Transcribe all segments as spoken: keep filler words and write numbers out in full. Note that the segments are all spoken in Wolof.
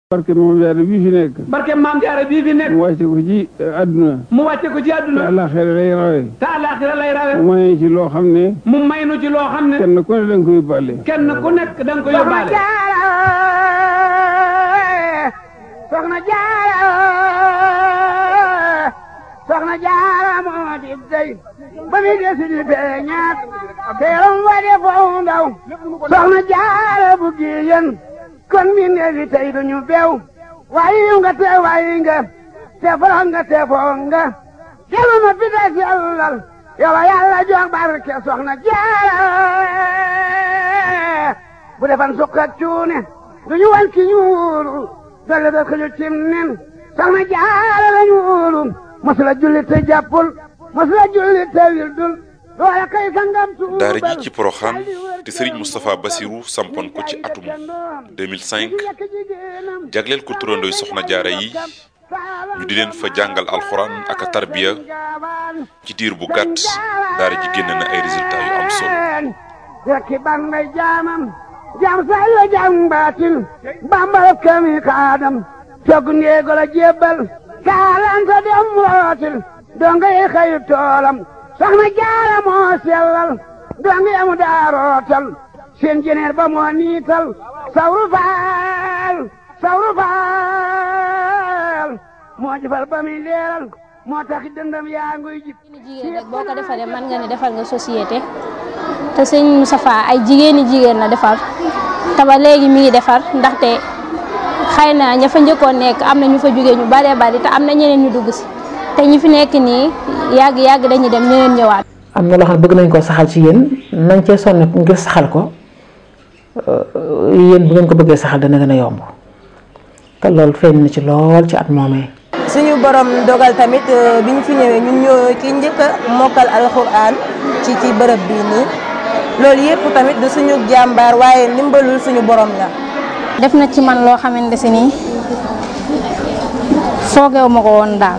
barke Maam Jaara bii fi nekk. barke Maam Jaara bii fi nekk. mu wàcce ko ci àdduna. mu wàcce ko ci àdduna. te àllaaxira lay rawe. te àllaaxira lay rawe. mu may ci loo xam ne. mu may nu ci loo xam ne. kenn ku ne da nga ko yóbbaale. kenn ku nekk da nga ko yóbbaale. Soxna Jaara Soxna Jaara moo di dey ba mi desi di feeñaat teeram wa de foofu ndaw Soxna Jaara bu giyen kon mi neefi tey duñu beew waayi nga te waayi nga te foro nga te foo nga jelu ma fi des yàllal yow yàlla jox barke Soxna Jaara bu defan sukk ak cuune duñu wan ki ñuulu dolle da xëju cim nen Soxna Jaara la ñuulu masula julli te jàppul masula julli te wildul loola kay sangam tuubal daara ji ci Porokhane te Serigne Moustapha Bassirou sampoon ko ci atum deux mille cinq jagleel ko turandooy Soxna Jaara yi ñu di leen fa jàngal alxuraan ak a tarbiya ci diir bu gàtt daara ji génn na ay résultats yu am solo. rekki ban may jaamam jaam say la jaam baatin bambal kami kaadam togg ngeego la jébbal kaalanta dem rootil donga yi xayu toolam Soxna Jaara moo sellal donga yamu daa rootal seen jeneer ba moo niital sawru faal sawru faal moo jëfal ba muy leeral moo tax dëndam yaa nguy jib jigéen rek boo ko defaree mën nga ne defal nga société te sëñ Moustapha ay jigéeni jigéen la defar te ba léegi mi ngi defar ndaxte xëy na ña fa njëkkoon nekk am na ñu fa jógee ñu baree bari te am na ñeneen ñu dugg si te ñi fi nekk nii yàgg yàgg dañuy dem ñeneen ñëwaat. am na loo xam ne bëgg nañ koo saxal ci yéen nañ cee sonn ngir saxal ko yéen bu ngeen ko bëggee saxal dana gën a yomb te loolu feeñ na ci lool ci at moomee. suñu borom dogal tamit bi ñu fi ñëwee ñun ñoo ki njëkk a mokkal alxuraan ci ci bërëb bii nii loolu yëpp tamit du suñu jàmbaar waaye ndimbalul suñu borom la. def na ci man loo xamante si nii foogeewu ma ko woon daal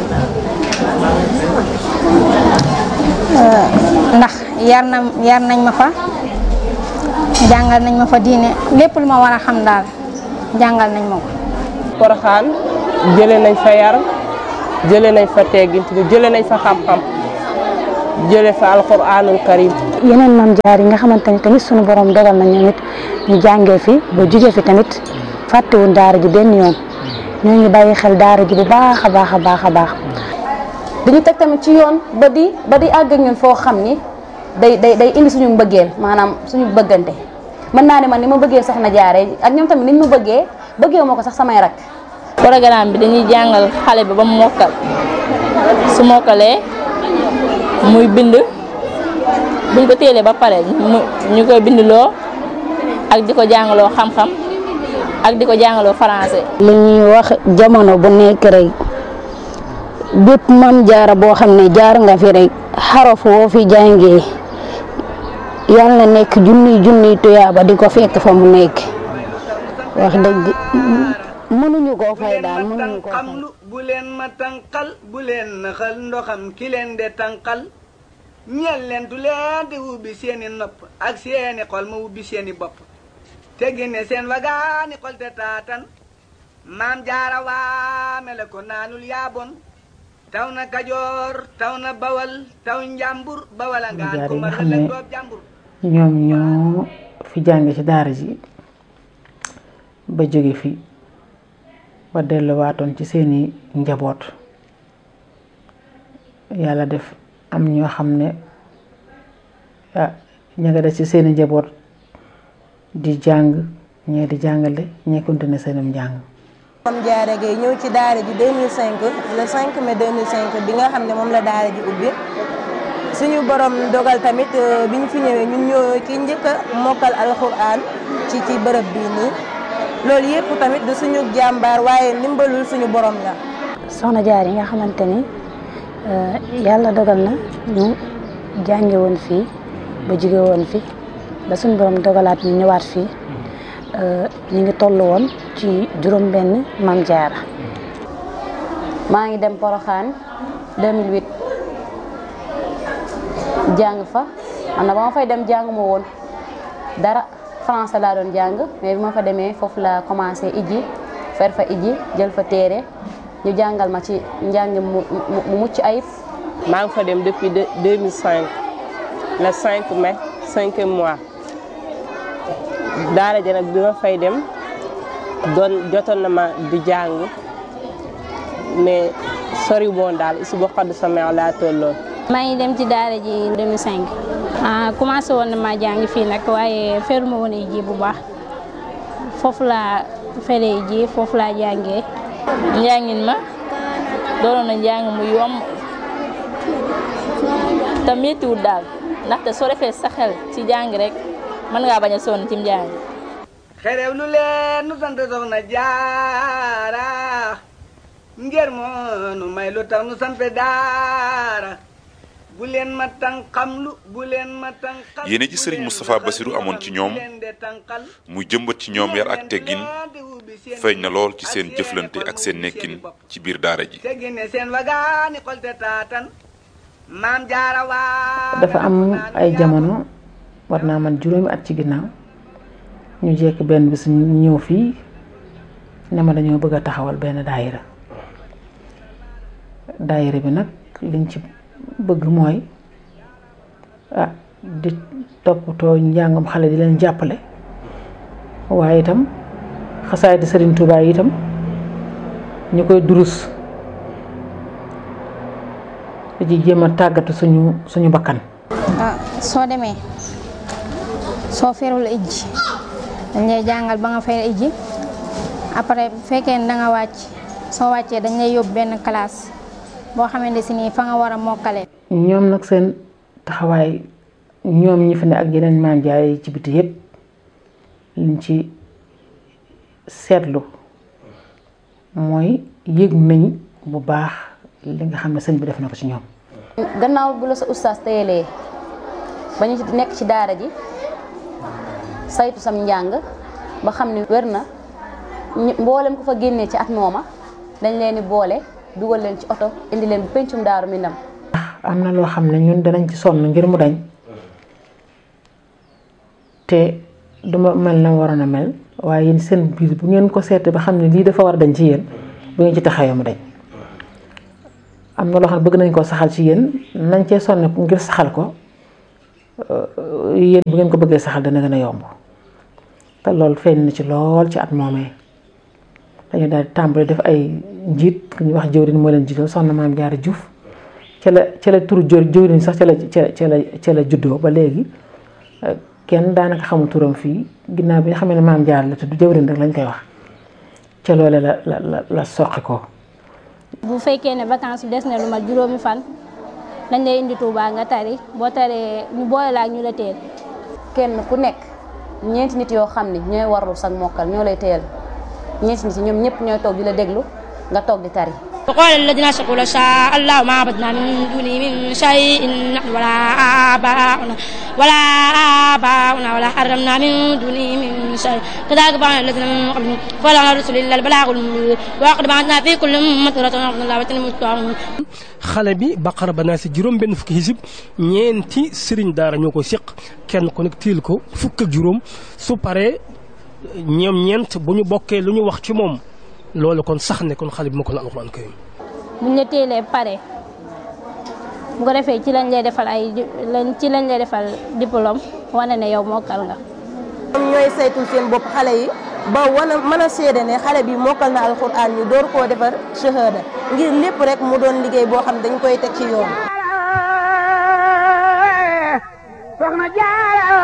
ndax yar na yar nañ ma fa jàngal nañ ma fa diine lépp lu ma war a xam daal jàngal nañ ma ko. Porokhane jëlee nañ fa yar jëlee nañ fa teggin jëlee nañ fa xam-xam jëlee fa alxuraanul karim. yeneen maam jaar yi nga xamante ni tamit sunu borom dogal na ñoom it ñu jàngee fi ba jugee fi tamit fàttewuñ daara ji benn yoon ñoo ngi bàyyi xel daara ji bu baax a baax a baax a baax. dañu teg tamit ci yoon ba di ba di àgg ak ñun foo xam ni day day day indi suñu mbëggeel maanaam suñu bëggante mën naa ne man ni ma bëggee Soxna Jaara ak ñoom tamit ni ñu ma bëggee bëggee moo ko sax samay rak. programme bi dañuy jàngal xale bi ba mu mokkal su mokkalee muy bind buñ ko téelee ba pare ñu koy bindloo ak di ko jàngaloo xam-xam ak di ko jàngaloo français. li ñuy wax jamono bu nekk rek bépp Maam Jaara boo xam ne jaar nga fi rek xaraf woo fi jàngee yal na nekk junniy junniy tuyaaba di ko fekk fa mu nekk wax dëgg mënuñu koo fay daal mënuñu koo fay. bu leen ma tànqal bu leen naxal ndoxam ki leen de tànqal ñeel leen du leen di ubbi seeni nopp ak seeni xol ma ubbi seeni bopp te génne seen wagaani xol te taatan Maam Jaara waame la ko naanul yaabon taw na Kajoor taw na Bawal taw Njàmbur Bawal a ngaan ko ma la doob Njàmbur ñoom ñoo fi jànge ci daara ji ba jóge fi ba delluwaatoon ci seeni njaboot yàlla def am ñoo xam ne ah ña nga des ci seeni njaboot di jàng ñee di jàngale ñee continuer seenum njàng. Maam Jaara Gaye ñëw ci daara ji deux mille cinq le cinq mai deux mille cinq bi nga xam ne moom la daara ji ubbi suñu borom dogal tamit bi ñu fi ñëwee ñun ñoo ki njëkk a mokkal alxuraan ci ci bërëb bii nii loolu yëpp tamit du suñu jàmbaar waaye ndimbalul suñu borom la. Soxna Jaara yi nga xamante ni yàlla dogal na ñu jànge woon fii ba jóge woon fi ba suñu borom dogalaat ñu ñëwaat fii ñu ngi toll woon ci juróom benn Maam Jaara. maa ngi dem Porokhane deux mille huit jàng fa man na ba ma fay dem jàng ma woon dara français laa doon jàng mais bi ma fa demee foofu la commencé ijji fer fa iji jël fa téere ñu jàngal ma ci njàng mu mu mucc ayib. maa ngi fa dem depuis deux mille cinq le cinq mai cinquième mois daara ja nag bi ma fay dem doon jotoon na ma di jàng mais sori woon daal su boo xadd sama laa tolloon. maa ngi dem ci daara ji deux mille cinq ah commencé woon na maa jàng fii nag waaye feruma woon ay ji bu baax foofu laa feree ji foofu laa jàngee. njàngin ma doon na njàng mu yomb te méttiwul daal ndaxte soo defee sa xel ci jàng rek mën ngaa bañ a sonn ci njàng. xerew lu leen nu sant soxna jaara ngir moo nu may lu tax nu sampe daara bu leen ma tànqam lu bu leen ma tànqam. yéene ji Serigne Moustapha Bassirou amoon ci ñoom muy jëmbat ci ñoom yar ak teggin feeñ na lool ci seen jëflante ak seen nekkin ci biir daara ji. dafa am ay jamono war naa man juróomi at ci ginnaaw ñu jekk benn bis ñu ñëw fii ne ma dañoo bëgg a taxawal benn daayira daayira bi nag liñ ci bëgg mooy ah di toppatoo njàngam xale di leen jàppale waaye itam xasaay di Serigne Touba yi itam ñu koy durus di jéem a tàggatu suñu suñu bakkan. ah soo demee soo ferul ijji dañ lay jàngal ba nga fer ijji après bu fekkee ne da nga wàcc soo wàccee dañ lay yóbbu benn classe boo xamante si nii fa nga war a mokkale. ñoom nag seen taxawaay ñoom ñi fi ne ak yeneen maam jaay ci biti yépp liñ ci seetlu mooy yëg nañ bu baax li nga xam ne sëñ bi def na ko ci ñoom. gannaaw bu la sa ustaas téyelee ba ñu nekk ci daara ji saytu sam njàng ba xam ni wér na mboolem ku fa génnee ci at mooma dañ leen di boole dugal leen ci oto indi leen bu pencum Daaru Minam. am na loo xam ne ñun danañ ci sonn ngir mu dañ te duma mel na waroon a mel waaye yéen seen biir bu ngeen ko seetee ba xam ne lii dafa war a dañ ci yéen bu ngeen ci taxawee mu dañ. am na loo xam ne bëgg nañ koo saxal ci yéen nañ cee sonn ngir saxal ko yéen bu ngeen ko bëggee saxal dana gën a yomb te loolu feeñ na ci lool ci at moomee dañu daal di tàmbali def ay njiit ku ñuy wax jëwriñ moo leen jiitoo soxna Maam Jaara Juuf ca la ca la turu jëwriñ sax ca la ca la ca la juddoo ba léegi kenn daanaka xamul turam fii ginnaaw bi nga xam ne Maam Jaara la tudd jëwriñ rek lañ koy wax ca loole la la la la soqi ko. bu fekkee ne vacances bi des na lu mat juróomi fan dañ lay indi Touba nga tari boo taree ñu boole la ak ñu la teel. kenn ku nekk ñeenti nit yoo xam ne ñooy warul sag mokkal ñoo lay teel ñeenti nit ñoom ñëpp ñooy toog di la déglu nga toog di tari. وقال الذين أشركوا لو شاء الله ما عبدنا من دونه من شيء نحن ولا آباؤنا ولا آباؤنا ولا حرمنا من دونه من شيء كذلك فعل الذين من قبلهم فلا على الرسل إلا البلاغ المبين وقد بعثنا في كل أمة رسولا أن الله وتنموا xale bi Baqara ba naa si juróom benn fukki xisib ñeenti sëriñ daara ñoo ko seq kenn ku nekk tiil ko fukk ak juróom su paree ñoom ñeent bu ñu bokkee lu ñu wax ci moom loolu kon sax ne kon xale bi ma ko la alxuraan karim buñ la teelee pare bu ko defee ci lañ lay defal ay ci lañ lay defal diplôme wane ne yow mokkal nga. ñoom ñooy saytul seen bopp xale yi ba wana mën a seede ne xale bi mokkal na alxuraan ñu door koo defar shahada ngir lépp rek mu doon liggéey boo xam dañ koy teg ci yoon. soxna Jaara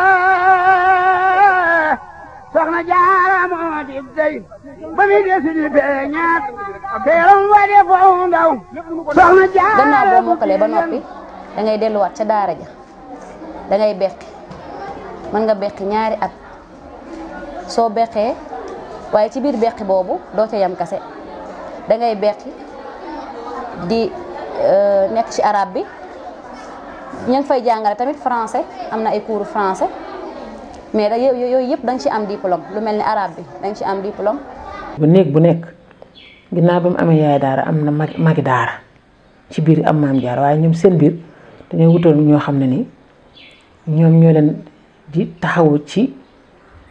soxna Jaara moo di dey ba mi desi di feeñaat teeram wa de foo ndaw soxna Jaara. gannaaw boo mokkalee ba noppi da ngay delluwaat ca daara ja da ngay beqi mën nga beqi ñaari at soo beqee waaye ci biir beqi boobu doo ca yam kase da ngay beqi di nekk ci arabe bi ñu ngi fay jàngale tamit français am na ay cours français mais da yooyu yëpp da nga ci am diplôme lu mel ni arabe bi da nga ci am diplôme. bu néeg bu nekk ginnaaw ba mu amee yaay daara am na mag magi daara ci biir am maam jaar waaye ñoom seen biir dañoo wutal ñoo xam ne ni ñoom ñoo leen di taxawu ci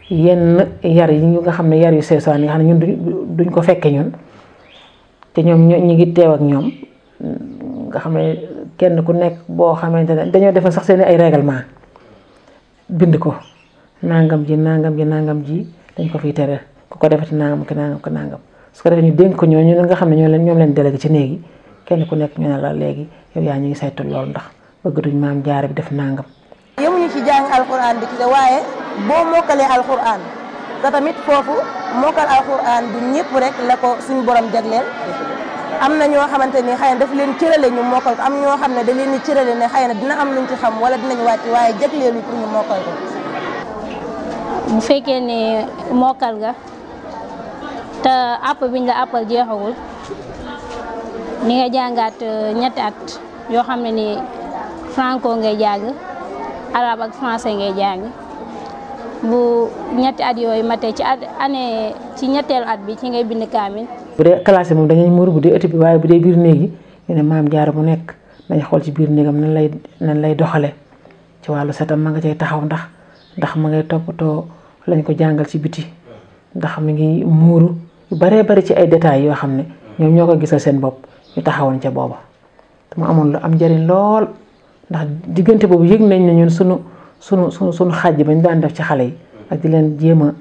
yenn yar yi ñu nga xam ne yar yu seesaan yi nga xam ne ñun duñ ko fekke ñun te ñoom ñu ngi teew ak ñoom nga xam ne kenn ku nekk boo xamante ne dañoo defal sax seen ay règlement bind ko nangam ji nangam ji nangam ji dañ ko fiy tere ku ko defati nangam ki nangam ko nangam su ko defee ñu dénk ko ñooñu nga xam ne ñoo leen ñoom leen délégué ci néegi kenn ku nekk ñu ne la léegi yow yaa ñu ngi saytu loolu ndax bëgg duñ maam jaare bi def nangam. yemuñu ci jàng alxuraan bi kese waaye boo mokkalee alxuraan te tamit foofu mokkal alxuraan du ñëpp rek la ko suñu borom jagleel am na ñoo xamante ni xëy na daf leen cërale ñu mokkal ko am ñoo xam ne da leen di cërale ne xëy na dina am luñ ci xam wala dinañ wàcc waaye jagleelu pour ñu mokkal ko. bu fekkee ne mokkal nga te àpp biñ la àppal jeexagul ni nga jàngaat ñetti at yoo xam ne ni franco ngay jàng arabe ak français ngay jàng bu ñetti at yooyu matee ci at année ci ñetteelu at bi ci ngay bind kaamil. bu dee classe moom dañuy muur bu dee ëtt bi waaye bu dee biir néegi ñu ne maam jaara bu nekk dañ xool ci biir néegam nan lay nan lay doxale ci wàllu setam ma nga cay taxaw ndax ndax ma ngay toppatoo lañ ko jàngal ci biti ndax mi ngi muuru yu baree bari ci ay détails yoo xam ne ñoom ñoo ko gisal seen bopp ñu taxawoon ca booba te mu amoon lu am njëriñ lool ndax diggante boobu yëg nañ ne ñun sunu sunu sunu sunu xàjj bañ daan def ci xale yi ak di leen jéem a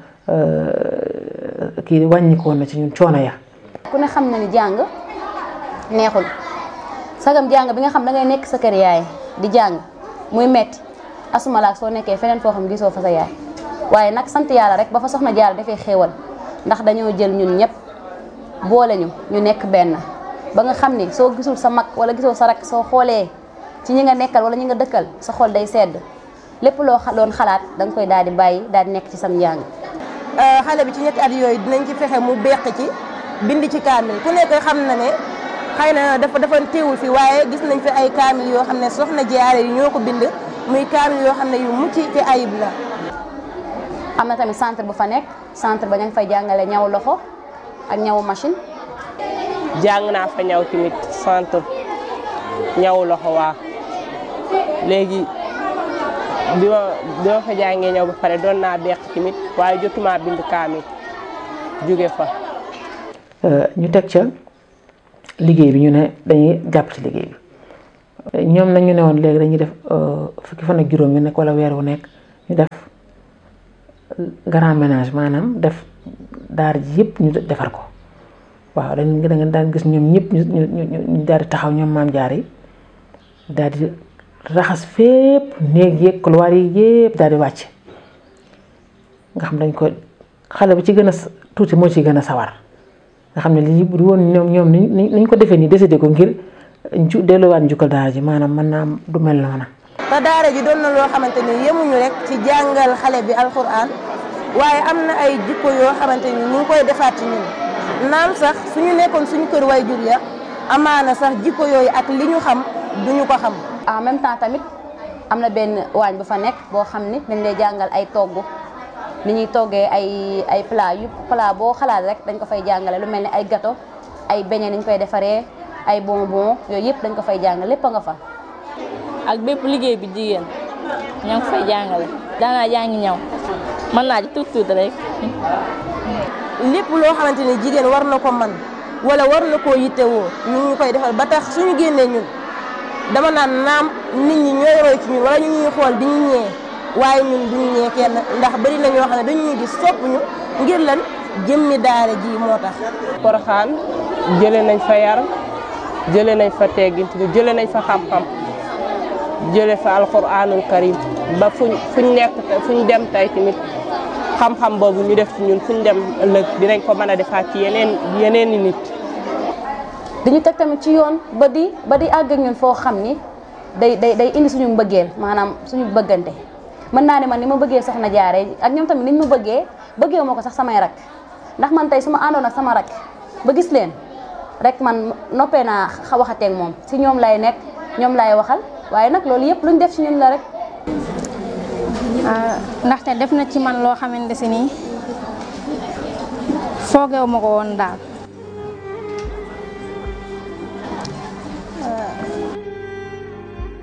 kii wàññikoon na ci ñun coono ya. ku ne xam na ni jàng neexul sagam jàng bi nga xam da ngay nekk sa kër yaay di jàng muy metti asumalaak soo nekkee feneen foo xam gisoo fa sa yaay waaye nag sant yàlla rek ba fa soxna Jaara dafay xéewal ndax dañoo jël ñun ñëpp boole ñu ñu nekk benn ba nga xam ni soo gisul sa mag wala gisoo sa rak soo xoolee ci ñi nga nekkal wala ñi nga dëkkal sa xol day sedd lépp loo doon xalaat da nga koy daal di bàyyi daal di nekk ci sam njàng. xale bi ci ñetti at yooyu dinañ ci fexe mu beq ci bind ci kaamil ku nekk xam na ne xëy na dafa dafa teewul fi waaye gis nañ fi ay kaamil yoo xam ne soxna Jaara yi ñoo ko bind muy kaamil yoo xam ne yu mucc ci ayib la. am na tamit centre bu fa nekk centre ba ña ngi fay jàngale ñaw loxo ak ñawu machine. jàng naa fa ñaw tamit centre ñaw loxo waa léegi bi ma bi ma fa jàngee ñaw ba pare doon naa beq tamit waaye jotuma bind kaamil jóge fa. ñu teg ca liggéey bi ñu ne dañuy jàpp ci liggéey bi ñoom nag ñu ne woon léegi dañuy def fukki fan ak juróom yu nekk wala weer wu nekk ñu def grand ménage maanaam def daar ji yëpp ñu defar ko waaw dañ da nga daan gis ñoom ñëpp ñu ñu ñu daal di taxaw ñoom maam jaar yi daal di raxas fépp néeg yeeg couloir yi yëpp daal di wàcc nga xam dañ ko xale bi ci gën a tuuti moo ci gën a sawar nga xam ne lii bu woon ñoom ñoom ni ñu ko defee nii décidé ko ngir ju delluwaat njukkal daara ji maanaam mën naa am du mel noona. te daara ji doon na loo xamante ni yemuñu rek ci jàngal xale bi alxuraan waaye am na ay jikko yoo xamante ni ñu ngi koy defaat ci ñun naam sax suñu nekkoon suñu kër way jur ya amaana sax jikko yooyu ak li ñu xam duñu ko xam. en même temps tamit am na benn waañ bu fa nekk boo xam ni dañ lay jàngal ay togg ni ñuy toggee ay ay plat yu plat boo xalaat rek dañ ko fay jàngale lu mel ni ay gâteau ay beignet ni ñu koy defaree ay bonbon yooyu yëpp dañ ko fay jàngale lépp a nga fa. ak bépp liggéey bi jigéen ñoo ngi fay jàngale daanaa jàngi ñaw mën naa ci tuut tuut rek. lépp loo xamante ni jigéen war na ko man wala war na koo yittewoo ñu ngi koy defal ba tax suñu génnee ñun dama naan naam nit ñi ñooy roy ci ñun wala ñu ñuy xool di ñu ñee waaye ñun duñu ñee kenn ndax bari na ñoo xam ne dañuy gis sopp ñu ngir lan jëmmi daara ji moo tax. Porokhane jëlee nañ fa yar jëlee nañ fa teggin jëlee nañ fa xam-xam jëlee fa alxuraanul karim ba fuñ fuñ nekk fuñ dem tey tamit xam-xam boobu ñu def ci ñun fuñ dem ëllëg dinañ ko mën a defaat ci yeneen yeneen i nit. dañu teg tamit ci yoon ba di ba di àgg ak ñun foo xam ni day day day indi suñu mbëggeel maanaam suñu bëggante mën naa ne man ni ma bëggee soxna Jaara ak ñoom tamit niñ ma bëggee bëggee moo ko sax samay rak ndax man tey su ma àndoon ak sama rak ba gis leen rek man noppee naa waxateeg moom si ñoom lay nekk ñoom lay waxal waaye nag loolu yëpp luñ def ci ñun la rek. ndaxte def na ci man loo xamante si nii foogeewu ma ko woon daal.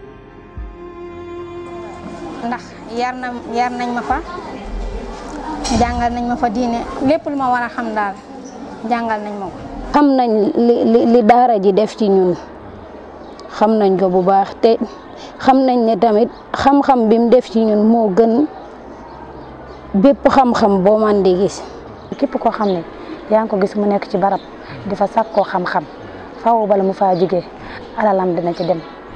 ndax yar na yar nañ ma fa jàngal nañ ma fa diine lépp lu ma war a xam daal jàngal nañ ma ko. xam nañ li li daara ji def ci ñun xam nañ ko bu baax te xam nañ ne tamit xam-xam bi mu def ci ñun moo gën bépp xam-xam boo man di gis. képp koo xam ne yaa ngi ko gis mu nekk ci barab di fa sàkkoo xam-xam faaw bala mu faa jógee alalam dina ci dem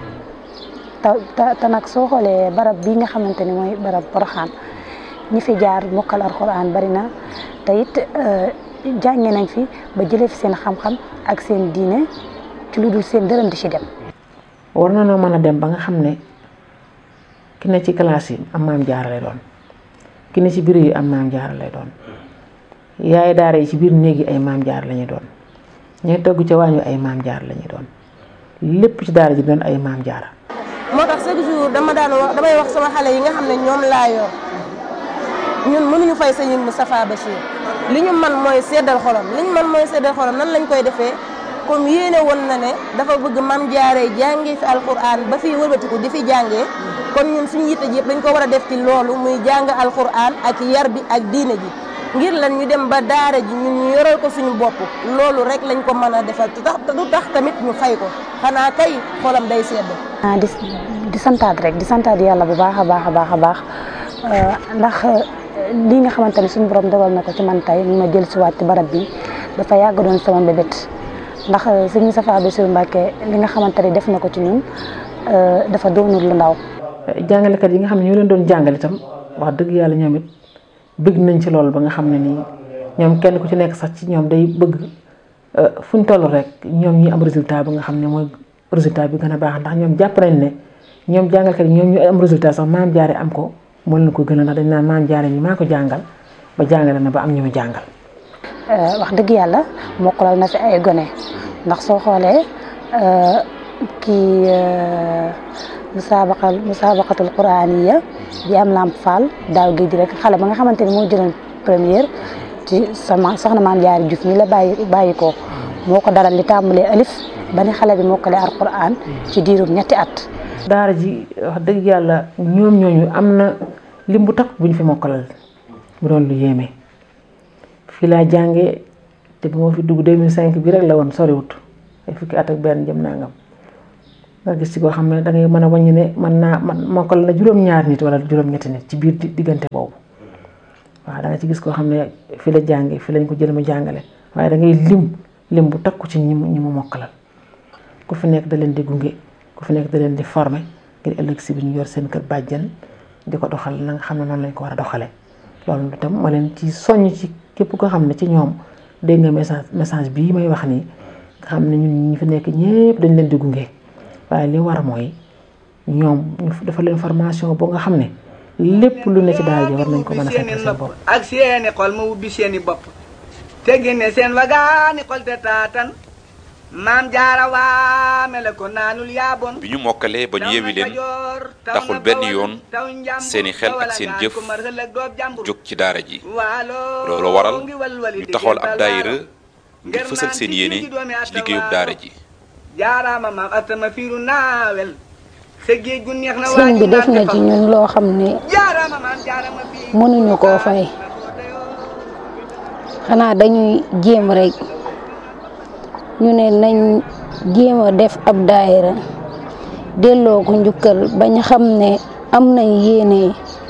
te te nag soo xoolee barab bii nga xamante ni mooy barab Porokhane ñi fi jaar mokkal alxuraan bari na te it jànge nañ fi ba jëlee fi seen xam-xam ak seen diine ci lu dul seen dërëm di ci dem. war na noo mën a dem ba nga xam ne ki ne ci classe yi am maam jaara lay doon ki ne ci bureau yi am maam jaara lay doon yaay daara yi ci biir néeg yi ay maam jaara lañuy doon ñooy togg ca waañu ay maam jaara lañuy doon lépp ci daara ji doon ay maam jaara. moo tax chaque jour dama daan wax damay wax sama xale yi nga xam ne ñoom laa yor ñun mënuñu fay sëñ Moustapha Bachir li ñu man mooy seddal xolam li ñu man mooy seddal xolam nan lañ koy defee comme yéene woon na ne dafa bëgg maam jaaree jàngee fi alquran ba fi wëlbatiku di fi jàngee kon ñun suñu yitte ji yëpp dañ ko war a def ci loolu muy jàng alquran ak yar bi ak diine ji ngir lan ñu dem ba daara ji ñun ñu yoral ko suñu bopp loolu rek lañ ko mën a defal te tax du tax tamit ñu fay ko xanaa kay xolam day sedd. ah di di santaat rek di santaat yàlla bu baax a baax a baax a baax ndax lii nga xamante ne suñu borom dogal na ko ci man tey ñu ma jël si waat ci barab bi dafa yàgg doon sama mbébét ndax sëñ Moustapha Bassirou Mbacké li nga xamante ne def na ko ci ñun dafa doonul lu ndaw. jàngalekat yi nga xam ne ñoo leen doon jàngal itam wax dëgg yàlla ñoom it bëgg nañ ci loolu ba nga xam ne nii ñoom kenn ku ci nekk sax ci ñoom day bëgg fu ñu toll rek ñoom ñi am résultat ba nga xam ne mooy résultat bi gën a baax ndax ñoom jàpp nañ ne ñoom jàngalkat yi ñoom ñu am résultat sax maam jaare am ko moo leen ko gën a ndax dañ naan maam jaare ñi maa ko jàngal ba jàngale na ba am ñu mu jàngal. wax dëgg yàlla mokkalal na fi ay gone ndax soo xoolee kii musaabaqal musaabaqatul quraaniya bi am Lamp Fall daaw géej rek xale ba nga xamante ni moo jëloon première ci sama soxna maam Jaara Juuf mi la bàyyi bàyyi ko moo ko dalal li tàmbalee alif ba ni xale bi mokkalee alquran ci diirum ñetti at. daara ji wax dëgg yàlla ñoom ñooñu am na lim bu takk bu ñu fi mokkalal bu doon lu yéeme fii laa jàngee te bu ma fi dugg deux mille cinq bi rek la woon soriwut ay fukki at ak benn jëm nangam nga gis ci koo xam ne da ngay mën a wàññi ne mën naa man mokkal na juróom-ñaar nit wala juróom-ñetti nit ci biir diggante boobu waaw da nga ci gis koo xam ne fi la jàngee fi lañ ko jël mu jàngale waaye da ngay lim lim bu takku ci ñi mu ñi mu mokkalal ku fi nekk da leen di gunge ku fi nekk da leen di former ngir ëllëg si bi ñu yor seen kër bàjjan di ko doxal na nga xam ne noonu lañ ko war a doxalee loolu itam ma leen ci soññ ci képp koo xam ne ci ñoom dégg nga message message bii may wax nii nga xam ne ñun ñi fi nekk ñëpp dañ leen di gunge waaye li war mooy ñoom ñu dafa leen formation boo nga xam ne lépp lu ne ci daal ji war nañ ko mën a fekk seen bopp. ak seeni xol ma ubbi seeni bopp te génne seen wagaani xol te taatan maam jaara waame la ko naanul yaaboon. bi ñu mokkalee ba ñu yewi leen taxul benn yoon seeni xel ak seen jëf jóg ci daara ji loolu waral ñu taxawal ab daayira ngir fësal seen yéene ci liggéeyub daara ji. jaaraama maam atama fiiru naawel sa géej gu neex na sëñ bi def na ci ñun loo xam ne mënuñu koo fay xanaa dañuy jéem rek ñu ne nañ jéem a def ab daayira delloo ko njukkal bañ xam ne am nañ yéene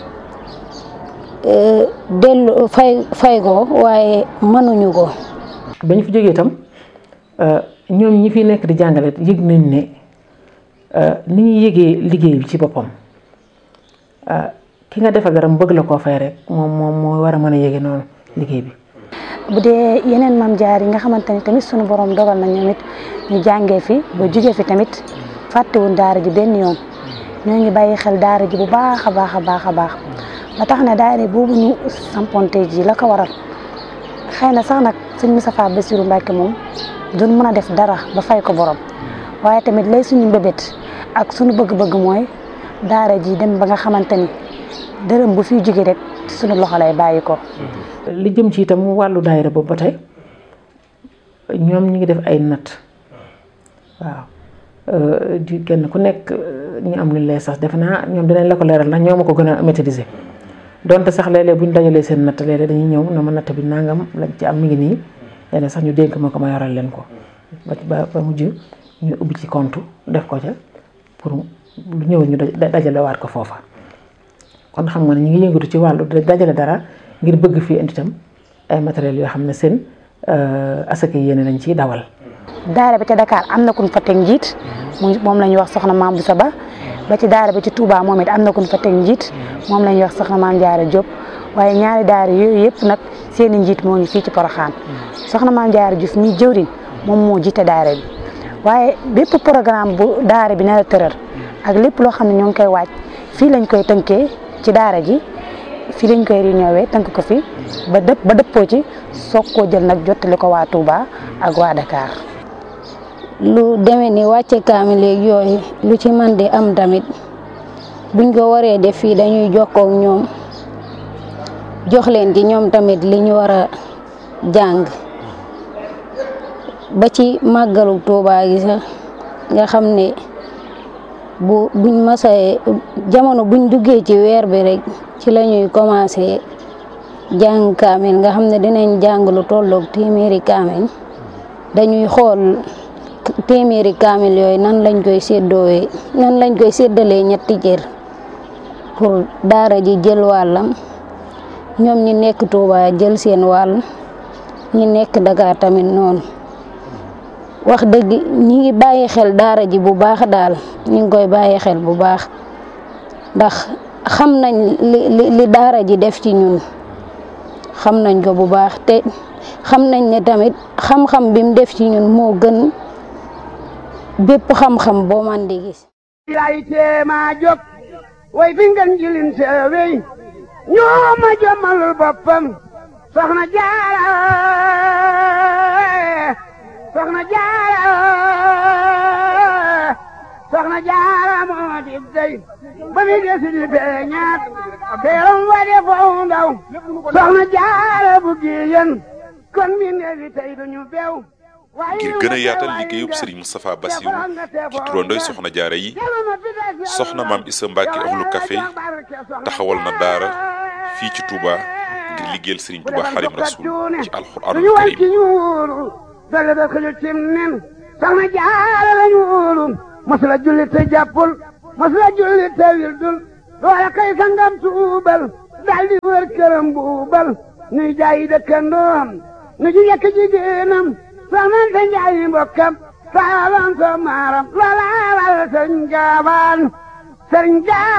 delloo fay fay ko waaye mënuñu ko. bañ fi jógee itam ñoom ñi fi nekk di jàngale yëg nañ ne ni ñuy yëgee liggéey bi ci boppam ki nga defal dara mu bëgg la koo fay rek moom moom moo war a mën a yëgee noonu liggéey bi. bu dee yeneen maam jaar yi nga xamante ni tamit sunu borom dogal na ñoom it ñu jàngee fi ba jugee fi tamit fàttewuñ daara ji benn yoon ñoo ngi bàyyi xel daara ji bu baax a baax a baax a baax ba tax na daara boobu ñu samponte ji la ko waral xëy na sax nag sëñ Moustapha Bassirou Mbacké moom duñ mën a def dara ba fay ko borom waaye tamit lay suñu mbébét ak suñu bëgg-bëgg mooy daara ji dem ba nga xamante ni dërëm bu fiy jóge rek suñu loxo lay bàyyi ko. li jëm ci itam wàllu daayira boobu ba tey ñoom ñu ngi def ay natt waaw di kenn ku nekk ñu am lu lay sax defe naa ñoom dinañ la ko leeral ndax ñoo ma ko gën a maîtriser donte sax léeg-léeg bu ñu dajalee seen natt léeg-léeg dañuy ñëw na ma natt bi nangam lañ ci am mi ngi nii léeg sax ñu dénk ma ko ma yoral leen ko ba ba mujj ñu ubbi ci compte def ko ca pour lu ñëw ñu dajale waat ko foofa kon xam nga ne ñu ngi yëngatu ci wàllu dajale dara ngir bëgg fii indi tam ay matériels yoo xam ne seen asaka yéene lañ ciy dawal. daara ba ca Dakar am na kuñ fa teg njiit moom la ñuy wax soxna Maam Boussa Ba ba ci daara ba ci Touba moom it am na kuñ fa teg njiit moom la ñuy wax soxna Maam Jaara Diop waaye ñaari daara yooyu yëpp nag seen i njiit moo ngi fii ci Porokhane soxna Maam Jaara Diouf mi jëwriñ moom moo jiite daara bi waaye bépp programme bu daara bi nar a tëral ak lépp loo xam ne ñoo ngi koy waaj fii lañ koy tënkee ci daara ji fii lañ koy réunion tënk ko fi ba dëpp ba dëppoo ci soog koo jël nag jottali ko waa Touba ak waa Dakar. lu demee ni wàcce kaamil léegi yooyu lu ci man di am tamit buñ ko waree def fii dañuy jokkoo ak ñoom jox leen ci ñoom tamit li ñu war a jàng ba ci màggalu Touba gi sax nga xam ne bu buñ masee jamono buñ duggee ci weer bi rek ci la ñuy commencé jàng kaamil nga xam ne dinañ jàng lu tolloog téeméeri kaamil dañuy xool téeméeri kaamil yooyu nan lañ koy séddoowee nan lañ koy séddalee ñetti cër pour daara ji jël wàllam ñoom ñi nekk Touba jël seen wàll ñi nekk Dakar tamit noonu wax dëgg ñi ngi bàyyi xel daara ji bu baax daal ñi ngi koy bàyyi xel bu baax ndax xam nañ li li daara ji def ci ñun xam nañ ko bu baax te xam nañ ne tamit xam-xam bi mu def ci ñun moo gën bépp xam-xam boo man di gis. lay teema jóg way fi ngeen jilin seewey ñoo ma jommalul boppam soxna Jaara soxna Jaara soxna Jaara moo di dey ba mi desi di feeñaat teeram wa de foo ndaw soxna Jaara bu giyen kon mi neefi tey duñu beew ngir gën a yaatal liggéeyub Serigne Moustapha Bassirou ci turandooy soxna jaara yi soxna maam Issa Mbacke ahlu café taxawal na daara fii ci Touba ngir liggéeyal Serigne Touba Xaadimu Rasuul ci alxuraanul karim dale da ko cim nen soxna jaara lañu wóolu masula julli te jàppul masula julli te wildul loola kay sangam tuubal daldi wër këram buubal nuy jaayi dëkkandoom nu ji yekk jigéenam soxnan te njaayi mbokkam saalan so maaram loola wal sëriñ gaawaan sëriñ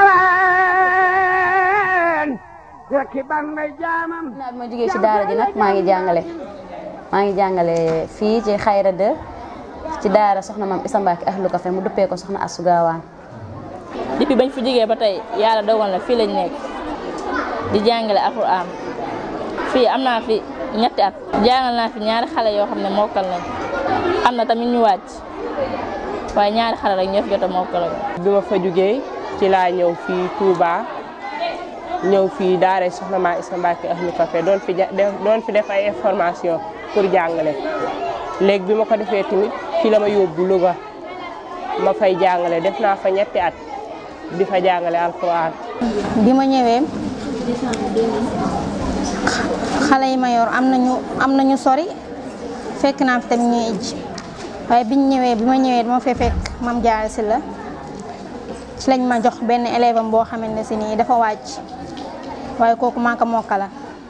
gaawaan rekki ban may jaamam naa bi ma jógee ci daara ji nag maa ngi jàngale maa ngi jàngale fii ci Xayra de ci daara soxna maam Issa Mbacke ahlu café mu duppee ko soxna Astou Gawane. depuis bañ fi jógee ba tey yàlla dogal na fii lañ nekk di jàngale alxuraan fii am naa fi ñetti at jàngal naa fi ñaari xale yoo xam ne mokkal nañ am na tamit ñu wàcc waaye ñaari xale rek ñoo fi jot a mokkal. bi ma fa jógee ci laa ñëw fii Touba ñëw fii daara soxna maam Issa Mbacke ahlu café doon fi doon fi def ay information pour jàngale léegi bi ma ko defee tamit fii la ma yóbbu Louga ma fay jàngale def naa fa ñetti at di fa jàngale alxuraan. bi ma ñëwee xale yi ma yor am nañu am nañu sori fekk naa fi tamit ñuy ijji waaye biñ ñëwee bi ma ñëwee dama fee fekk Mame Diarra Sylla ci lañ ma jox benn élève am boo xamante ne si nii dafa wàcc waaye kooku maa ko mokkala.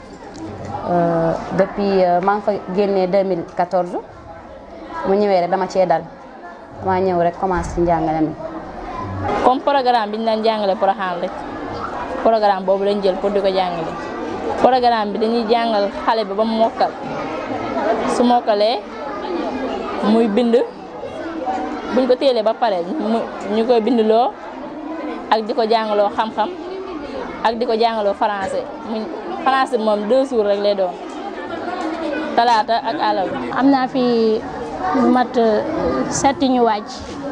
depuis maa ngi fa génnee deux mille quatorze mu ñëwee rek dama cee dal dama ñëw rek commencé ci njàngale mi. comme programme bi ñu daan jàngale Porokhane rek programme boobu lañ jël pour di ko jàngale programme bi dañuy jàngal xale bi ba mu mokkal su mokkalee muy bind buñ ko téelee ba pare ñu koy bindloo ak di ko jàngaloo xam-xam ak di ko jàngaloo français mu français moom deux jours rek lay doon talaata ak àllarba. am naa fi lu mat set ñu wàcc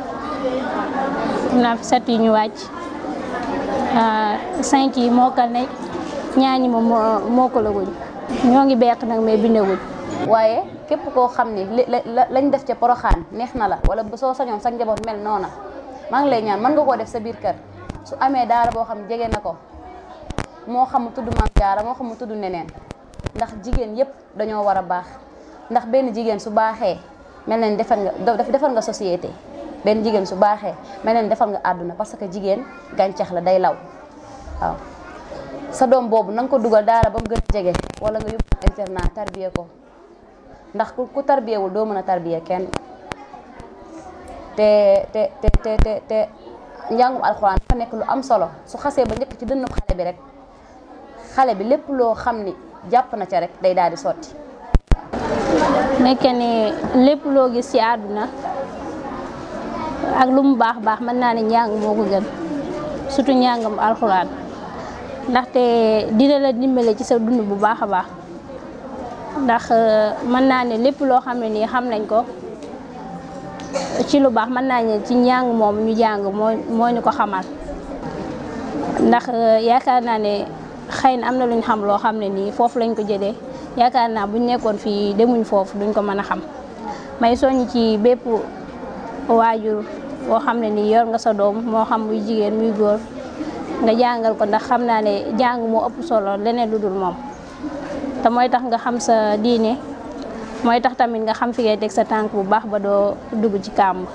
am naa fi set ñu wàcc cinq yi mokkal nañ ñaar ñi moom mokkalaguñ ñoo ngi beq nag mais bindaguñ. waaye képp koo xam ni lañ def ca Porokhane neex na la wala soo sañoon sa njaboot mel noona maa ngi lay ñaan mën nga koo def sa biir kër su amee daara boo xam jege na ko moo xam mu tudd Maam Jaara moo xam mu tudd neneen ndax jigéen yépp dañoo war a baax ndax benn jigéen su baaxee mel na ni defar nga defar nga société benn jigéen su baaxee mel na ni defar nga àdduna parce que jigéen gàncax la day law waaw sa doom boobu na nga ko dugal daara ba mu gën a jege wala nga yóbbu internat tarbiye ko ndax ku tarbiyewul doo mën a tarbiye kenn te te te te te te njàngum alxuraan dafa nekk lu am solo su xasee ba njëkk ci dënnu xale bi rek xale bi lépp loo xam ni jàpp na ca rek day daal di sotti. nekk ni lépp loo gis ci àdduna ak lu mu baax baax mën naa ne njàng moo ko gën surtout njàngam alxuraan ndaxte dina la dimbale ci sa dund bu baax a baax ndax mën naa ne lépp loo xam ne nii xam nañ ko ci lu baax mën naa ne ci njàng moom ñu jàng moo moo ñu ko xamal ndax yaakaar naa ne xëy na am na lu ñu xam loo xam ne nii foofu lañ ko jëlee yaakaar naa buñ nekkoon fii demuñ foofu duñ ko mën a xam may soññ ci bépp waajur boo xam ne nii yor nga sa doom moo xam muy jigéen muy góor nga jàngal ko ndax xam naa ne jàng moo ëpp solo leneen lu dul moom te mooy tax nga xam sa diine mooy tax tamit nga xam fi ngay teg sa tànk bu baax ba doo dugg ci kàmb.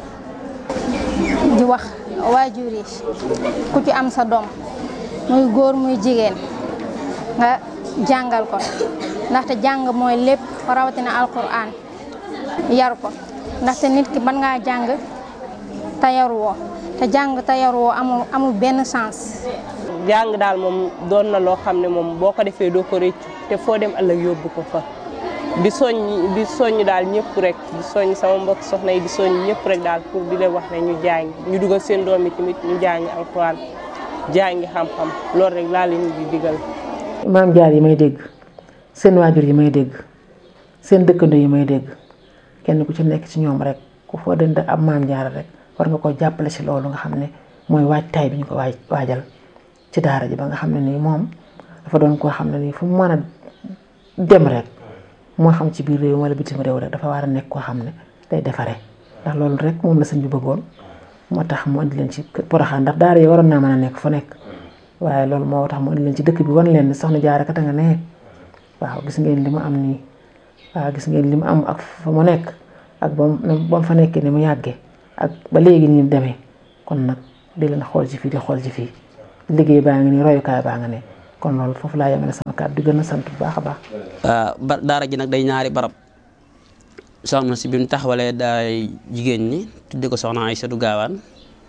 di wax waajur yi ku ci am sa doom muy góor muy jigéen nga jàngal ko ndaxte jàng mooy lépp rawatina alquran yar ko ndaxte nit ki ban ngaa jàng te yaruwoo te jàng te yaruwoo amul amul benn sens. jàng daal moom doon na loo xam ne moom boo ko defee doo ko rëccu te foo dem ëllëg yóbbu ko fa di soññ di soññ daal ñëpp rek di soññ sama mbokk soxna yi di soññ ñëpp rek daal pour di leen wax ne ñu jàng ñu dugal seen doom yi tamit ñu jàng alxuraan jàngi xam-xam loolu rek laa leen di digal. maam jaar yi may dégg seen waajur yi may dégg seen dëkkandoo yi may dégg kenn ku ci nekk ci ñoom rek ku foo dënd ab maam jaar rek war nga ko jàppale ci loolu nga xam ne mooy waajtaay bi ñu ko waaj waajal ci daara ji ba nga xam ne nii moom dafa doon koo xam ne nii fu mu mën a dem rek moo xam ci biir réew wala bitim réew rek dafa war a nekk koo xam ne day defaree ndax loolu rek moom la sëñ bi bëggoon moo tax mu indi leen ci Porokhane ndax daara yi waroon naa mën a nekk fu nekk waaye loolu moo tax mu indi leen ci dëkk bi wan leen ne soxna Jaara kat nga ne waaw gis ngeen li mu am nii waaw gis ngeen li mu am ak fa mu nekk ak ba mu fa nekkee ni mu yàggee ak ba léegi ni mu demee kon nag di leen xool ci fii di xool ci fii liggéey baa ngi nii royukaay baa nga ne kon loolu foofu laa yemale sama kàddu di gën a sant bu baax a baax. ba daara ji nag day ñaari barab soxna si bi mu taxawalee daay jigéen ñi tudde ko soxna Aysatu Gaawaan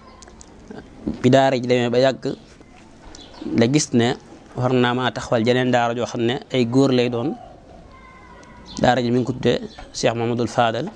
bi daara ji demee ba yàgg la gis ne war naa maa taxawal jeneen daara joo xam ne ay góor lay doon daara ji mi ngi ko tuddee Cheikh Mamadou Fadal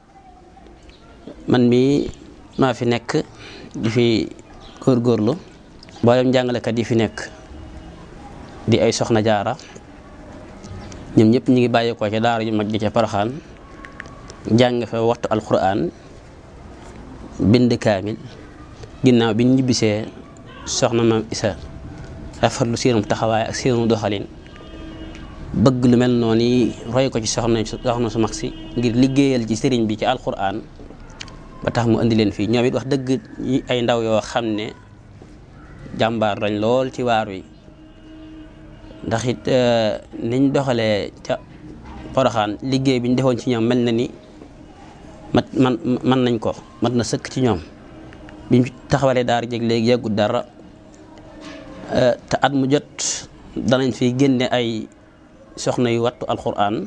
man mii maa fi nekk di fi góorgóorlu mboolem jàngalekat yi fi nekk di ay soxna jaara ñoom ñëpp ñu ngi bàyyeekoo ca daara ju mag ji ca Porokhane jàng fa waxtu alquran bind kaamil ginnaaw bi ñu ñibbisee soxna maam Isa rafetlu seenum taxawaay ak seenu doxalin bëgg lu mel noonu yi roy ko ci soxna soxna su mag si ngir liggéeyal ci sëriñ bi ci alquran ba tax mu indi leen fii ñoom it wax dëgg ay ndaw yoo xam ne jàmbaar lañ lool ci waar wi ndax it niñ doxalee ca Porokhane liggéey bi ñu defoon ci ñoom mel na ni mat man man nañ ko mat na sëkk ci ñoom biñ taxawalee daara jeg léegi yàggut dara te at mu jot danañ fi génne ay soxna yu wattu alquran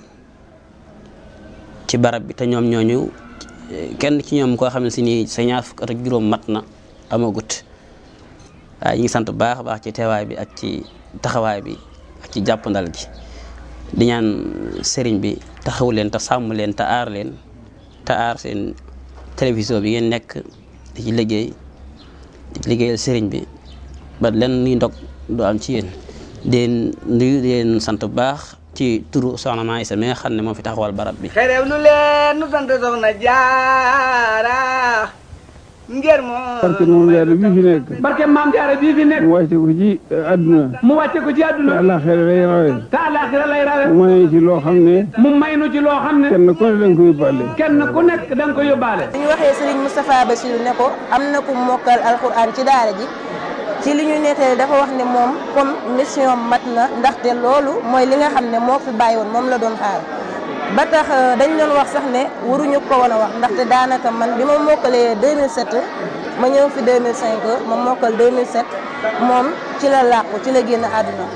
ci barab bi te ñoom ñooñu kenn ci ñoom koo xam ne si nii sa ñaar fukk at ak juróom mat na amagut waaye ñu ngi sant bu baax a baax ci teewaay bi ak ci taxawaay bi ak ci jàppandal gi di ñaan sëriñ bi taxaw leen te sàmm leen te aar leen te aar seen télévision bi ngeen nekk di ci liggéey di ci liggéeyal sëriñ bi ba leen ni ndog du am ci yéen den nuyu di leen sant bu baax ci turu soxna Maam Isa mi nga xam ne moo fi taxawal barab bi xerew nu leen nu sant soxna Jaara ngir moo barke Maam Jaara bii fi nekk barke Maam Jaara bii fi nekk mu wàcce ko ci àdduna mu wàcce ko ci àdduna te àllaaxira lay rawe te àllaaxira lay rawe mu may ci loo xam ne mu may nu ci loo xam ne kenn ku ne da nga ko yóbbaale kenn ku nekk da nga ko yóbbaale ñu waxee Serigne Moustapha Bassirou ne ko am na ku mokkal alxuraan ci daara ji ci li ñu nettali dafa wax ne moom comme mission mat na ndaxte loolu mooy li nga xam ne moo fi bàyyi woon moom la doon xaar ba tax dañ doon wax sax ne waruñu ko woon a wax ndaxte daanaka man bi ma mokkalee deux mille sept ma ñëw fi deux mille cinq ma mokkal deux mille sept moom ci la làqu ci la génn àdduna.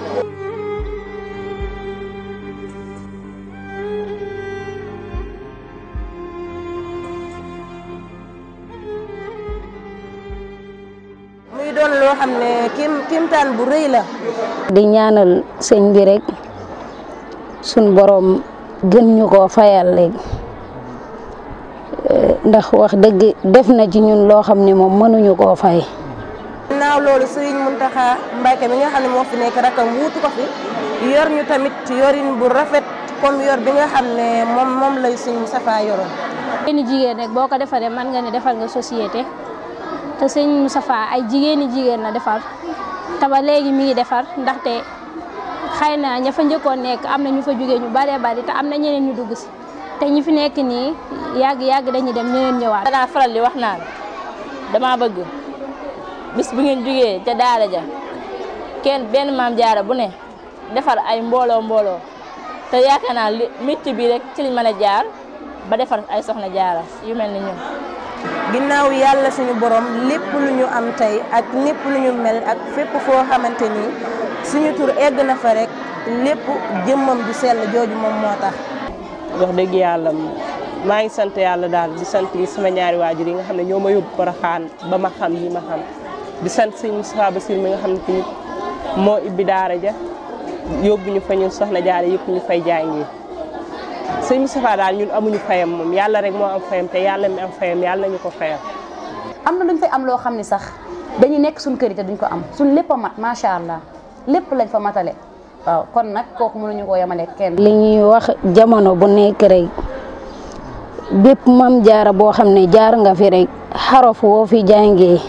muy doon loo xam ne kim kimtaan bu rëy la. di ñaanal sëñ bi rek suñ borom gën ñu koo fayal léegi ndax wax dëgg def na ci ñun loo xam ne moom mënuñu koo fay. naaw loolu Serigne Mountakha Mbacké mi nga xam ne moo fi nekk rakam wuutu ko fi yor ñu tamit yorin bu rafet comme yor bi nga xam ne moom moom lay Serigne Moustapha yoroon. jigéeni jigéen rek boo ko defaree mën nga ne defal nga société te Serigne Moustapha ay jigéeni jigéen la defar te ba léegi mi ngi defar ndaxte xëy na ña fa njëkkoon nekk am na ñu fa jógee ñu baree bari te am na ñeneen ñu dugg si te ñi fi nekk nii yàgg yàgg dañuy dem ñeneen ñëwaat. danaa faral di wax naan dama bëgg bis bu ngeen jógee ca daara ja kenn benn maam jaara bu ne defar ay mbooloo mbooloo te yaakaar naa li métier bi rek ci liñ mën a jaar ba defar ay soxna jaara yu mel ni ñun. ginnaaw yàlla suñu borom lépp lu ñu am tey ak lépp lu ñu mel ak fépp foo xamante ni suñu tur egg na fa rek lépp jëmmam ju sell jooju moom moo tax. wax dëgg yàlla maa ngi sant yàlla daal di sant sama ñaari waajur yi nga xam ne ñoo ma yóbbu Porokhane ba ma xam yi ma xam di sant sëñ Moustapha Bassirou mi nga xam ne tamit moo ibbi daara ja yóbbu ñu fa ñun soxna jaara yëpp ñu fay jàngee. sëñ Moustapha daal ñun amuñu fayam moom yàlla rek moo am fayam te yàlla mi am fayam yàlla nañu ko fayam. am na luñ fay am loo xam ne sax dañuy nekk suñ kër yi te duñ ko am suñ lépp a mat macha allah lépp lañ fa matale waaw kon nag kooku mënuñu koo yemale kenn. li ñuy wax jamono bu nekk rek bépp mam jaara boo xam ne jaar nga fi rek xaraf woo fi jàngee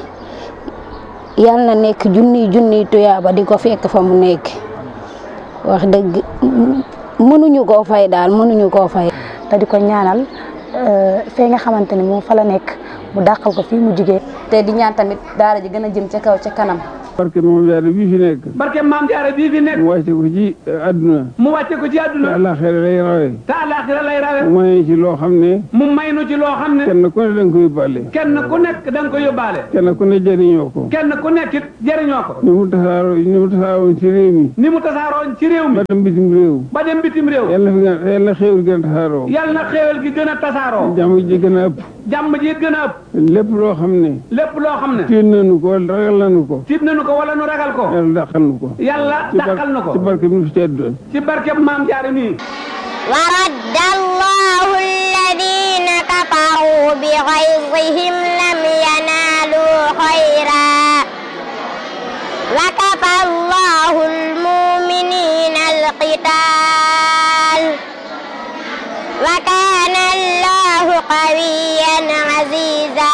yal na nekk junniy junniy tuyaaba di ko fekk fa mu nekk wax dëgg mënuñu koo fay daal mënuñu koo fay. te di ko ñaanal fee nga xamante ni moom fa la nekk mu dàqal ko fii mu jigee te di ñaan tamit daara ji gën a jëm ca kaw ca kanam. barke maam jaara bii fi nekk. barke maam jaara bii fi nekk. mu wàcce ko ci àdduna. mu wàcce ko ci àdduna. te àllaaxira lay rawe. te àllaaxira lay rawe. mu may ci loo xam ne. mu may nu ci loo xam ne. kenn ku ne da nga ko yóbbaale. kenn ku nekk da nga ko yóbbaale. kenn ku ne jëriñoo ko. kenn ku nekk it jëriñoo ko. ni mu tasaaroo ni mu tasaaroon ci réew mi. ni mu tasaaroon ci réew mi. ba dem bitim réew. ba dem bitim réew. yal na fi yal na xéewal gën a tasaaroo. yal na xéewal gi gën a tasaaroo. jàmm ji gën a ëpp. jàmm ji gën a ëpp. lépp loo xam ne. lépp loo xam ne. tiit nañu ko wala ragal nañu ko. tiit nañu ko wala nu ragal ko. yàlla dàqal nu ko. yàlla dàqal nu ko. ci barke bi fi tedd. ci barke maam jaara nii. wa radda allahu alladina kafaru bi ghayzihim lam yanalu khayra wa kafa allahu almu'minina alqital wa kana allahu qawiyyan aziza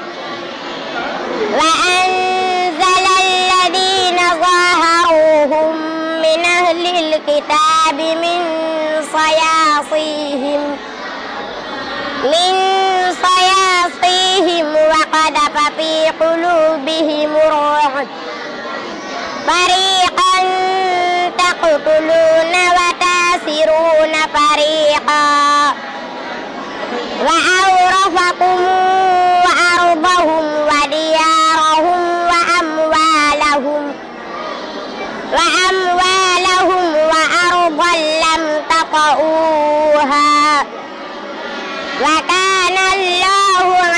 wa anzala alladina zaharuhum min ahli alkitabi min صياصيهم من صياصيهم وقذف في قلوبهم الرعب فريقا تقتلون وتاسرون فريقا وأورثكم أرضهم وديارهم وأموالهم وأموالهم وأرضا لم تطئوها وكان الله